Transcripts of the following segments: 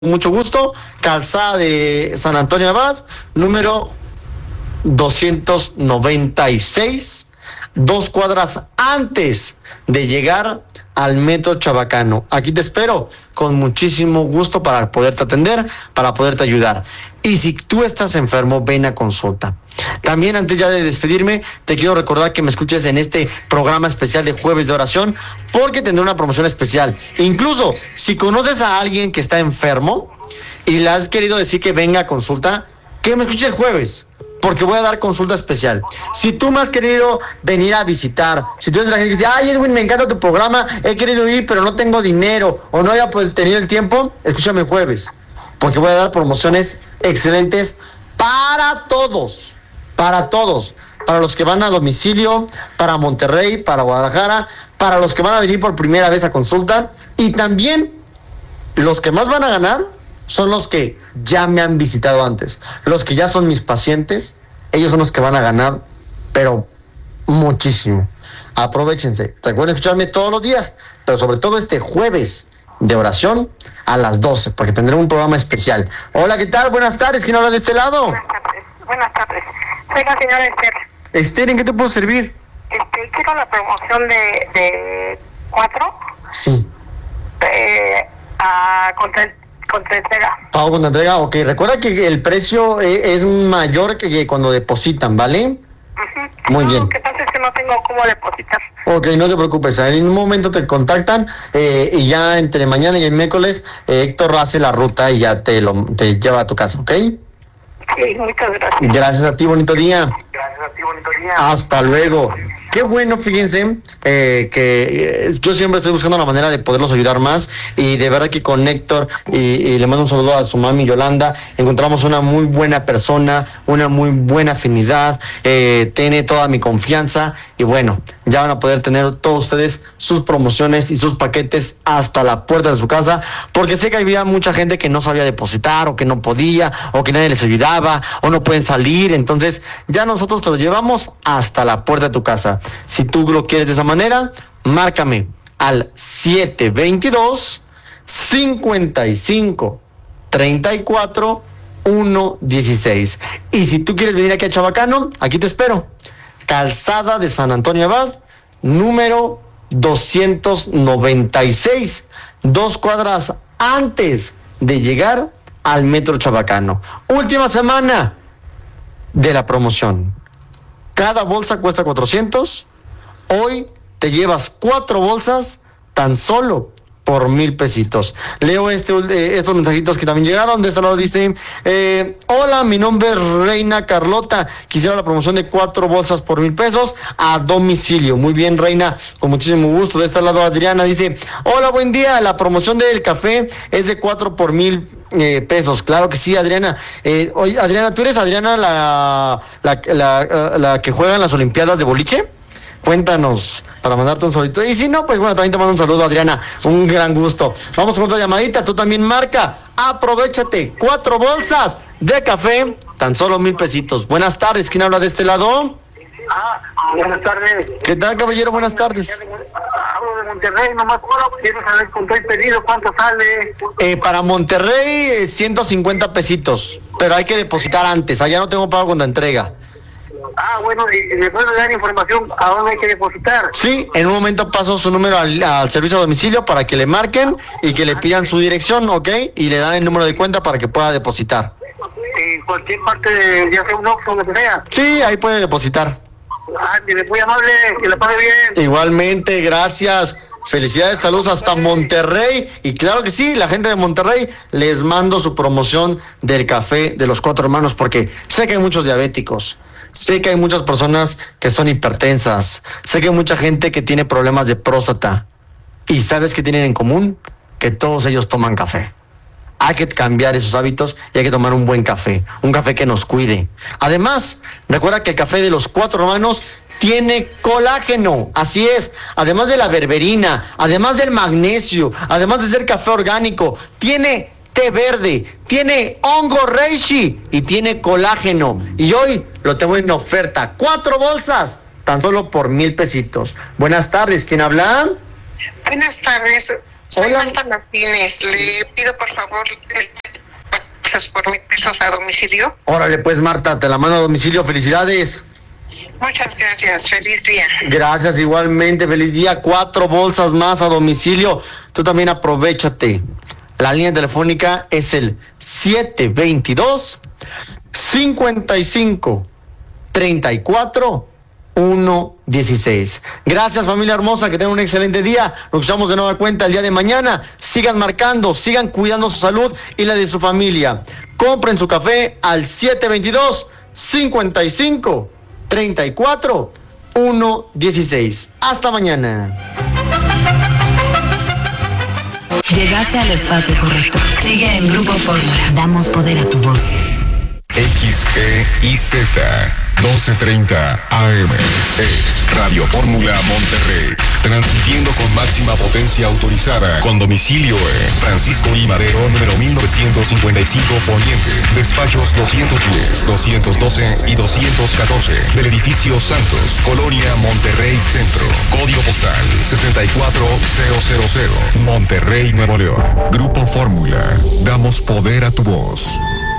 Mucho gusto, Calzada de San Antonio Abad, número 296, 2 cuadras antes de llegar al Metro Chabacano. Aquí te espero con muchísimo gusto para poderte atender, para poderte ayudar. Y si tú estás enfermo, ven a consulta. También, antes ya de despedirme, te quiero recordar que me escuches en este programa especial de Jueves de Oración, porque tendré una promoción especial. Incluso, si conoces a alguien que está enfermo y le has querido decir que venga a consulta, que me escuche el jueves, porque voy a dar consulta especial. Si tú me has querido venir a visitar, si tú eres la gente que dice, ay Edwin, me encanta tu programa, he querido ir, pero no tengo dinero, o no haya tenido el tiempo, escúchame el jueves, porque voy a dar promociones excelentes para todos. Para todos, para los que van a domicilio, para Monterrey, para Guadalajara, para los que van a venir por primera vez a consulta, y también los que más van a ganar son los que ya me han visitado antes, los que ya son mis pacientes. Ellos son los que van a ganar, pero muchísimo. Aprovechense, recuerden escucharme todos los días, pero sobre todo este jueves de oración a las 12, porque tendré un programa especial. Hola, ¿qué tal? Buenas tardes, ¿quién habla de este lado? Buenas tardes. Soy la señora Esther. Esther, ¿en qué te puedo servir? Quiero la promoción de 4 Sí. contra entrega. Pago con entrega, ok. Recuerda que el precio es mayor que cuando depositan, ¿vale? Muy bien. Lo que pasa es que no tengo cómo depositar. Ok, no te preocupes. En un momento te contactan y ya entre mañana y el miércoles Héctor hace la ruta y ya te lleva a tu casa, ¿ok? Sí, muchas gracias. Gracias a ti, bonito día. Hasta luego. Qué bueno, fíjense, que yo siempre estoy buscando la manera de poderlos ayudar más, y de verdad que con Héctor, y le mando un saludo a su mami Yolanda, encontramos una muy buena persona, una muy buena afinidad, tiene toda mi confianza, y bueno, ya van a poder tener todos ustedes sus promociones y sus paquetes hasta la puerta de su casa, porque sé que había mucha gente que no sabía depositar, o que no podía, o que nadie les ayudaba, o no pueden salir. Entonces ya nosotros te lo llevamos hasta la puerta de tu casa. Si tú lo quieres de esa manera, márcame al 722-55-34-116. Y si tú quieres venir aquí a Chabacano, aquí te espero. Calzada de San Antonio Abad, número 296, 2 cuadras antes de llegar al Metro Chabacano. Última semana de la promoción. Cada bolsa cuesta 400. Hoy te llevas 4 bolsas tan solo por 1,000 pesitos. Leo estos mensajitos que también llegaron. De este lado dice, hola, mi nombre es Reina Carlota. Quisiera la promoción de 4 bolsas por 1,000 pesos a domicilio. Muy bien, Reina, con muchísimo gusto. De este lado Adriana dice, hola, buen día. La promoción del café es de 4 por 1,000 pesos. Claro que sí, Adriana. Oye, Adriana, ¿tú eres Adriana la que juega en las Olimpiadas de boliche? Cuéntanos para mandarte un solito. Y si no, pues bueno, también te mando un saludo, Adriana. Un gran gusto. Vamos con otra llamadita. Tú también marca. Aprovéchate. 4 bolsas de café, tan solo 1,000 pesitos. Buenas tardes. ¿Quién habla de este lado? Buenas tardes. ¿Qué tal, caballero? Buenas tardes. Hablo de Monterrey, nomás quiero saber cuánto he pedido, cuánto sale. Para Monterrey, 150 pesitos. Pero hay que depositar antes. Allá no tengo pago con la entrega. Bueno, ¿y me puedes dar información a dónde hay que depositar? Sí, en un momento paso su número al servicio a domicilio para que le marquen y que le pidan su dirección, ¿ok? Y le dan el número de cuenta para que pueda depositar. En cualquier parte, ya sea un Oxxo o lo que sea. Sí, ahí puede depositar. Muy amable, que le pague bien. Igualmente, gracias. Felicidades, saludos hasta Monterrey. Y claro que sí, la gente de Monterrey, les mando su promoción del café de los 4 hermanos, porque sé que hay muchos diabéticos. Sé que hay muchas personas que son hipertensas. Sé que hay mucha gente que tiene problemas de próstata. ¿Y sabes qué tienen en común? Que todos ellos toman café. Hay que cambiar esos hábitos y hay que tomar un buen café. Un café que nos cuide. Además, recuerda que el café de los 4 hermanos tiene colágeno. Así es. Además de la berberina, además del magnesio, además de ser café orgánico, tiene té verde, tiene hongo reishi y tiene colágeno. Y hoy lo tengo en oferta. 4 bolsas, tan solo por 1,000 pesitos. Buenas tardes, ¿quién habla? Buenas tardes. Soy Marta Martínez. Le pido por favor por $1,000 a domicilio. Órale, pues Marta, te la mando a domicilio. Felicidades. Muchas gracias. Feliz día. Gracias, igualmente. Feliz día. 4 bolsas más a domicilio. Tú también aprovéchate. La línea telefónica es el 722-55-34-116. Gracias, familia hermosa, que tengan un excelente día. Nos escuchamos de nueva cuenta el día de mañana. Sigan marcando, sigan cuidando su salud y la de su familia. Compren su café al 722-55-34-116. Hasta mañana. Llegaste al espacio correcto. Sigue en Grupo Fórmula. Damos poder a tu voz. XEIZ 1230 AM es Radio Fórmula Monterrey, transmitiendo con máxima potencia autorizada, con domicilio en Francisco I. Madero, número 1955 Poniente, despachos 210, 212 y 214 del edificio Santos, Colonia Monterrey Centro, código postal 64000, Monterrey, Nuevo León. Grupo Fórmula, damos poder a tu voz.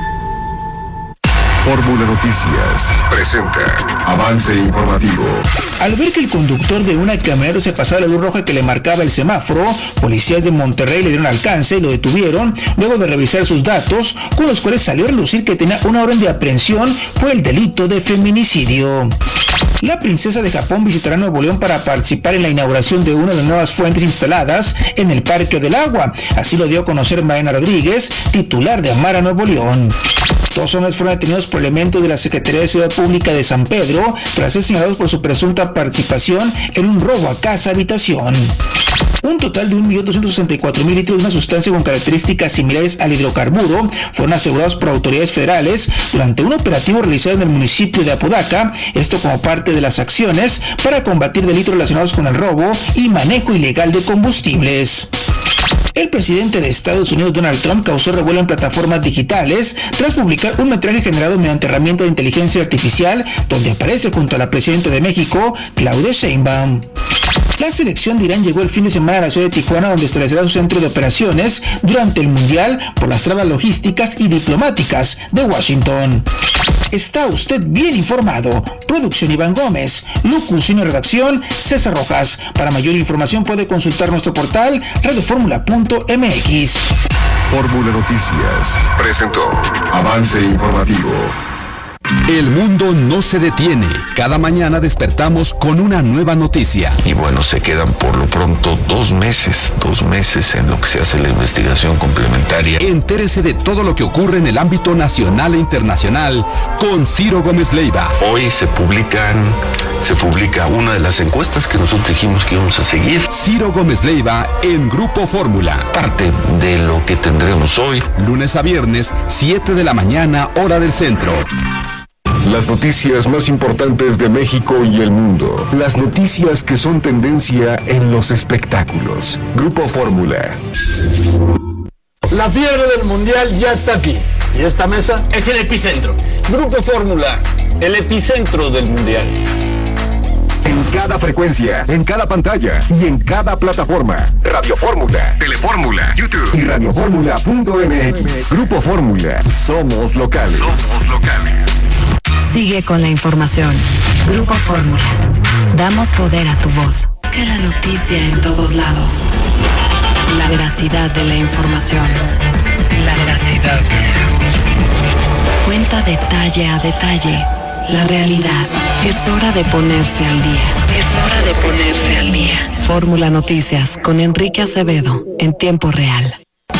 Fórmula Noticias presenta avance informativo. Al ver que el conductor de una camioneta se pasaba la luz roja que le marcaba el semáforo, policías de Monterrey le dieron alcance y lo detuvieron luego de revisar sus datos, con los cuales salió a relucir que tenía una orden de aprehensión por el delito de feminicidio. La princesa de Japón visitará Nuevo León para participar en la inauguración de una de las nuevas fuentes instaladas en el Parque del Agua. Así lo dio a conocer Mariana Rodríguez, titular de Amara Nuevo León. 2 hombres fueron detenidos por elementos de la Secretaría de Seguridad Pública de San Pedro tras ser señalados por su presunta participación en un robo a casa-habitación. Un total de 1.264.000 litros de una sustancia con características similares al hidrocarburo fueron asegurados por autoridades federales durante un operativo realizado en el municipio de Apodaca, esto como parte de las acciones para combatir delitos relacionados con el robo y manejo ilegal de combustibles. El presidente de Estados Unidos, Donald Trump, causó revuelo en plataformas digitales tras publicar un metraje generado mediante herramienta de inteligencia artificial donde aparece junto a la presidenta de México, Claudia Sheinbaum. La selección de Irán llegó el fin de semana a la ciudad de Tijuana, donde establecerá su centro de operaciones durante el Mundial por las trabas logísticas y diplomáticas de Washington. Está usted bien informado. Producción Iván Gómez, locución y redacción César Rojas. Para mayor información puede consultar nuestro portal radioformula.mx. Fórmula Noticias presentó avance informativo. El mundo no se detiene. Cada mañana despertamos con una nueva noticia. Y bueno, se quedan por lo pronto 2 meses en lo que se hace la investigación complementaria. Entérese de todo lo que ocurre en el ámbito nacional e internacional con Ciro Gómez Leiva. Hoy se publica una de las encuestas que nosotros dijimos que íbamos a seguir. Ciro Gómez Leiva en Grupo Fórmula. Parte de lo que tendremos hoy. Lunes a viernes, 7 de la mañana, hora del centro. Las noticias más importantes de México y el mundo. Las noticias que son tendencia en los espectáculos. Grupo Fórmula. La fiebre del mundial ya está aquí. Y esta mesa es el epicentro. Grupo Fórmula, el epicentro del mundial. En cada frecuencia, en cada pantalla y en cada plataforma. Radio Fórmula, Telefórmula, YouTube y radioformula.mx. Grupo Fórmula. Somos locales. Sigue con la información. Grupo Fórmula. Damos poder a tu voz. Que la noticia en todos lados. La veracidad de la información. Cuenta detalle a detalle la realidad. Es hora de ponerse al día. Fórmula Noticias con Enrique Acevedo en tiempo real.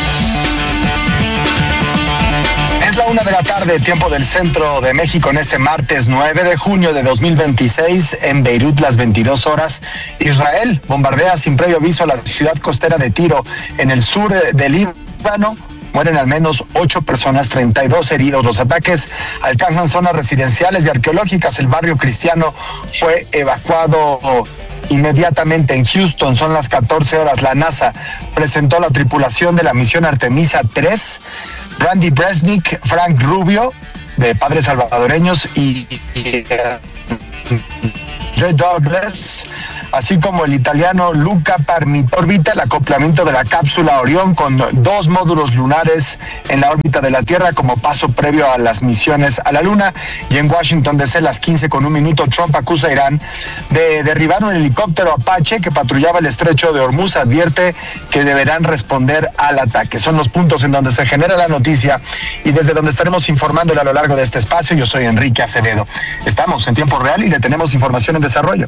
Es la 1 de la tarde, tiempo del centro de México, en este martes 9 de junio de 2026, en Beirut, las 22 horas. Israel bombardea sin previo aviso la ciudad costera de Tiro, en el sur de Líbano. Mueren al menos 8 personas, 32 heridos. Los ataques alcanzan zonas residenciales y arqueológicas. El barrio cristiano fue evacuado inmediatamente. En Houston son las 14 horas. La NASA presentó la tripulación de la misión Artemisa 3. Randy Bresnik, Frank Rubio, de padres salvadoreños, y Ray Douglas así como el italiano Luca Parmit. Orbita el acoplamiento de la cápsula Orión con 2 módulos lunares en la órbita de la Tierra como paso previo a las misiones a la Luna. Y en Washington DC, las 15:01, Trump acusa a Irán de derribar un helicóptero Apache que patrullaba el estrecho de Hormuz. Advierte que deberán responder al ataque. Son los puntos en donde se genera la noticia y desde donde estaremos informándole a lo largo de este espacio. Yo soy Enrique Acevedo. Estamos en tiempo real y le tenemos información en desarrollo.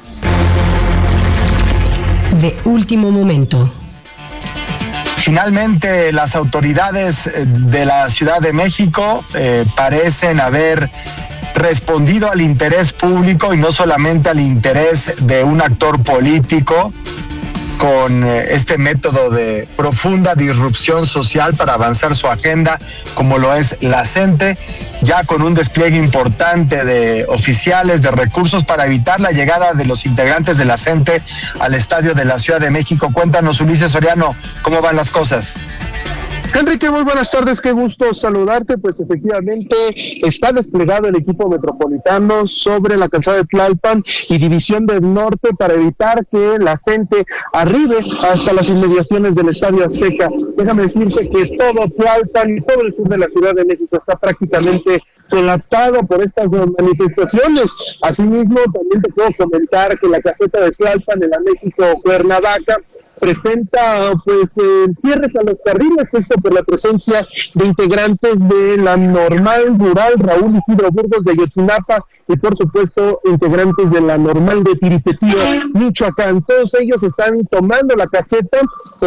De último momento. Finalmente, las autoridades de la Ciudad de México parecen haber respondido al interés público y no solamente al interés de un actor político con este método de profunda disrupción social para avanzar su agenda, como lo es la CENTE, ya con un despliegue importante de oficiales, de recursos para evitar la llegada de los integrantes de la CENTE al estadio de la Ciudad de México. Cuéntanos, Ulises Soriano, ¿cómo van las cosas? Enrique, muy buenas tardes, qué gusto saludarte. Pues efectivamente está desplegado el equipo metropolitano sobre la calzada de Tlalpan y División del Norte para evitar que la gente arribe hasta las inmediaciones del Estadio Azteca. Déjame decirte que todo Tlalpan y todo el sur de la Ciudad de México está prácticamente colapsado por estas manifestaciones. Asimismo, también te puedo comentar que la caseta de Tlalpan en la México-Cuernavaca presenta pues cierres a los carriles, esto por la presencia de integrantes de la Normal Rural Raúl Isidro Burgos de Ayotzinapa y por supuesto integrantes de la Normal de Tiripetío, Michoacán. Todos ellos están tomando la caseta,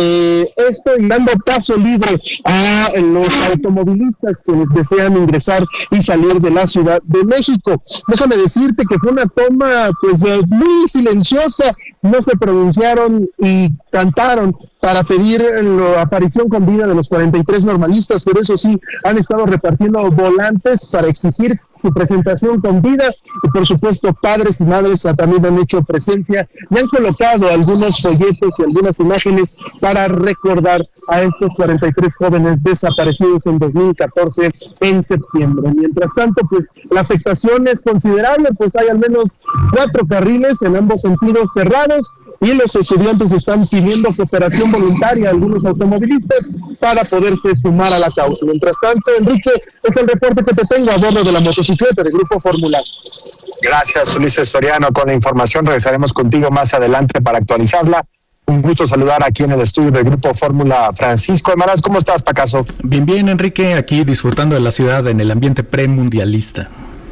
esto y dando paso libre a los automovilistas que desean ingresar y salir de la Ciudad de México. Déjame decirte que fue una toma pues muy silenciosa, no se pronunciaron y cantaron para pedir la aparición con vida de los 43 normalistas, pero eso sí, han estado repartiendo volantes para exigir su presentación con vida y por supuesto padres y madres también han hecho presencia y han colocado algunos folletos y algunas imágenes para recordar a estos 43 jóvenes desaparecidos en 2014 en septiembre. Mientras tanto, pues la afectación es considerable, pues hay al menos 4 carriles en ambos sentidos cerrados y los estudiantes están pidiendo cooperación voluntaria a algunos automovilistas para poderse sumar a la causa. Mientras tanto, Enrique, es el reporte que te tengo a bordo de la motocicleta del Grupo Fórmula. Gracias, Ulises Soriano, con la información. Regresaremos contigo más adelante para actualizarla. Un gusto saludar aquí en el estudio del Grupo Fórmula Francisco Emaraz. ¿Cómo estás, Pacaso? Bien, Enrique, aquí disfrutando de la ciudad en el ambiente premundialista.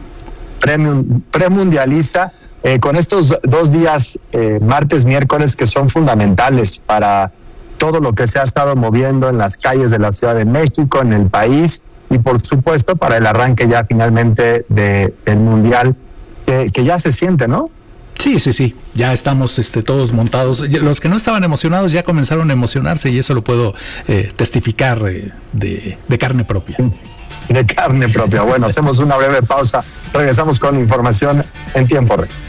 Premundialista. Con estos 2 días, martes, miércoles, que son fundamentales para todo lo que se ha estado moviendo en las calles de la Ciudad de México, en el país, y por supuesto para el arranque ya finalmente del Mundial, que ya se siente, ¿no? Sí, ya estamos todos montados. Los que no estaban emocionados ya comenzaron a emocionarse y eso lo puedo testificar de carne propia. De carne propia. Bueno, hacemos una breve pausa. Regresamos con información en tiempo real.